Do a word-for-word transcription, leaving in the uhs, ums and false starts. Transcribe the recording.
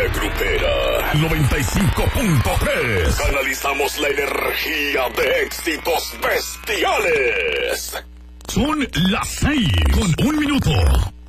energía grupera. noventa y cinco punto tres. Canalizamos la energía de éxitos bestiales. Son las seis con un minuto.